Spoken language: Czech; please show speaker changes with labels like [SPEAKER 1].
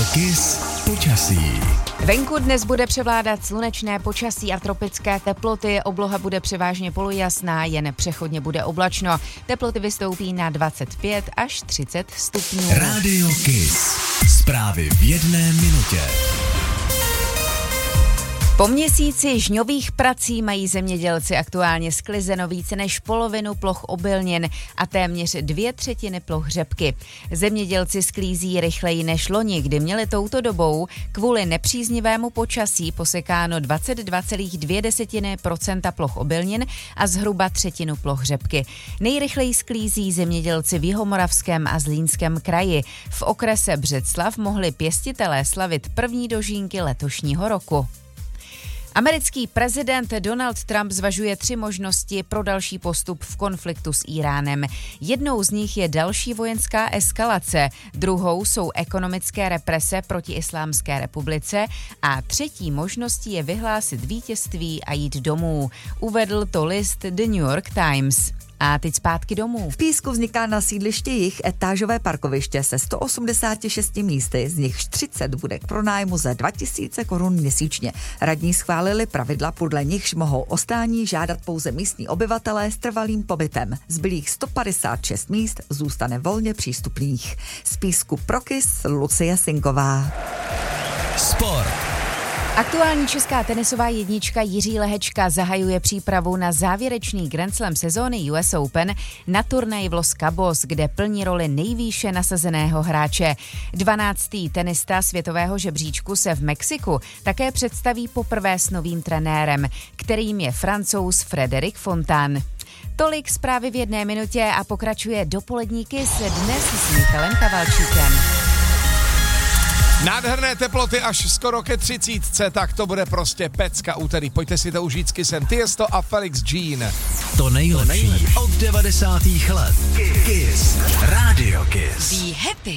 [SPEAKER 1] Kiss počasí.
[SPEAKER 2] Venku dnes bude převládat slunečné počasí a tropické teploty. Obloha bude převážně polojasná, jen přechodně bude oblačno. Teploty vystoupí na 25 až 30 stupňů.
[SPEAKER 1] Rádio Kiss. Zprávy v 1 minutě.
[SPEAKER 2] Po měsíci žňových prací mají zemědělci aktuálně sklizeno více než polovinu ploch obilnin a téměř 2/3 ploch řepky. Zemědělci sklízí rychleji než loni, kdy měli touto dobou kvůli nepříznivému počasí posekáno 22,2% ploch obilnin a zhruba třetinu ploch řepky. Nejrychleji sklízí zemědělci v Jihomoravském a Zlínském kraji. V okrese Břeclav mohli pěstitelé slavit první dožínky letošního roku. Americký prezident Donald Trump zvažuje 3 možnosti pro další postup v konfliktu s Íránem. Jednou z nich je další vojenská eskalace, druhou jsou ekonomické represe proti Islámské republice a třetí možností je vyhlásit vítězství a jít domů. Uvedl to list The New York Times. A teď zpátky domů.
[SPEAKER 3] V Písku vzniká na sídlišti Jih etážové parkoviště se 186 místy, z nichž 30 bude k pronájmu za 2000 korun měsíčně. Radní schválili pravidla, podle nichž mohou o stání žádat pouze místní obyvatelé s trvalým pobytem. Zbylých 156 míst zůstane volně přístupných. Z Písku pro Kiss Lucie Sinková.
[SPEAKER 1] Sport.
[SPEAKER 2] Aktuální česká tenisová jednička Jiří Lehečka zahajuje přípravu na závěrečný Grand Slam sezóny US Open na turnaji v Los Cabos, kde plní roli nejvýše nasazeného hráče. 12. tenista světového žebříčku se v Mexiku také představí poprvé s novým trenérem, kterým je Francouz Frédéric Fontaine. Tolik zprávy v 1 minutě a pokračuje dopolední Kiss dnes s Michalem Kavalčíkem.
[SPEAKER 4] Nádherné teploty až skoro ke 30, tak to bude pecka úterý. Pojďte si to užít s Kissem. Tiesto a Felix Jean.
[SPEAKER 1] To nejlepší od 90. let. Kiss. Rádio Kiss.
[SPEAKER 2] Be happy.